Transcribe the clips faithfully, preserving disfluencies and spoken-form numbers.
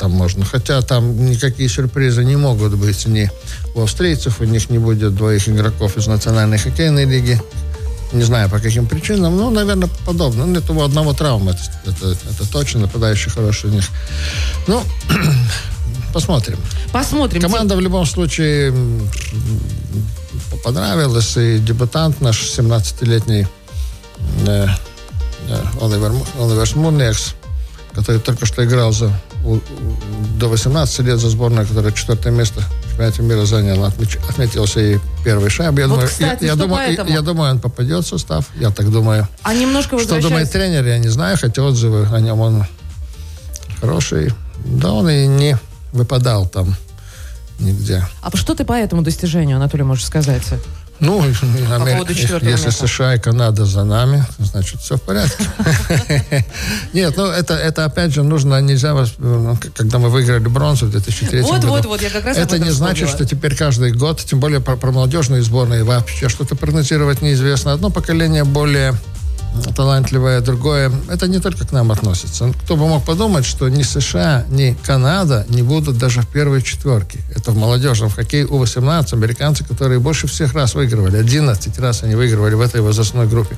там можно. Хотя там никакие сюрпризы не могут быть ни у австрийцев, у них не будет двоих игроков из Национальной хоккейной лиги. Не знаю, по каким причинам. Ну, наверное, подобно. Ну, это у одного травма. Это, это, это точно. Нападающий хороший у них. Ну, посмотрим. Посмотрим. Команда в любом случае понравилась. И дебютант наш, семнадцатилетний э, э, Оливер, Оливер Смурниекс, который только что играл за, у, до восемнадцати лет за сборную, которая четвертое место в чемпионате мира заняла. Отмеч, отметился и первой шайбой. Я, вот, думаю, кстати, я, я, думаю, я, я думаю, он попадет в состав. Я так думаю. А немножко возвращаясь... Что думает тренер, я не знаю, хотя отзывы о нем он хороший. Да, он и не выпадал там нигде. А что ты по этому достижению, Анатолий, можешь сказать? Ну, по Америка, если места. США и Канада за нами, значит, все в порядке. Нет, ну, это, это, опять же, нужно, нельзя, когда мы выиграли бронзу в две тысячи третьем году. Вот, вот, вот, я как раз это не значит, что теперь каждый год, тем более про, про молодежные сборные, вообще что-то прогнозировать неизвестно. Одно поколение более талантливое, другое. Это не только к нам относится. Кто бы мог подумать, что ни США, ни Канада не будут даже в первой четверке. Это в молодежном хоккее У восемнадцать, американцы, которые больше всех раз выигрывали. одиннадцать раз они выигрывали в этой возрастной группе.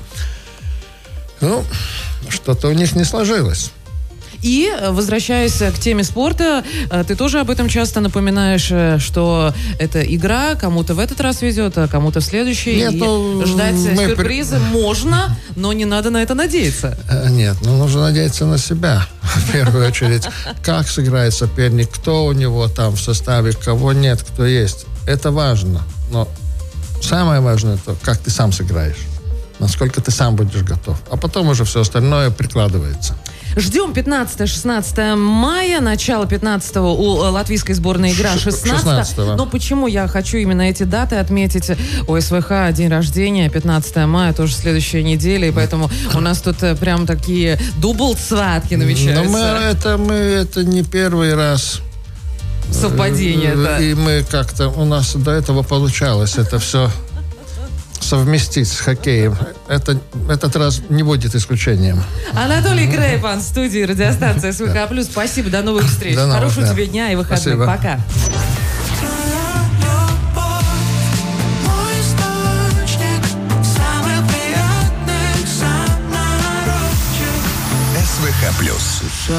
Ну, что-то у них не сложилось. И, возвращаясь к теме спорта, ты тоже об этом часто напоминаешь, что это игра, кому-то в этот раз везет, а кому-то в следующий. Нет, и ну, ждать сюрпризы при... можно, но не надо на это надеяться. Нет, ну нужно надеяться на себя, в первую очередь. Как сыграет соперник, кто у него там в составе, кого нет, кто есть. Это важно. Но самое важное то, как ты сам сыграешь. Насколько ты сам будешь готов. А потом уже все остальное прикладывается. Ждем пятнадцатое-шестнадцатое мая, начало пятнадцатого у латвийской сборной игра шестнадцатого. шестнадцатого. Но почему я хочу именно эти даты отметить? У СВХ день рождения, пятнадцатое мая, тоже следующая неделя, и поэтому у нас тут прям такие дубл-схватки намечаются. Но мы это, мы это не первый раз. Совпадение, да. И мы как-то, у нас до этого получалось это все совместить с хоккеем. Это, этот раз не будет исключением. Анатолий Крейпан в студии радиостанции СВХ плюс. Спасибо, до новых встреч. До новых, Хорошего да. тебе дня и выходных. Спасибо. Пока. СВХ плюс.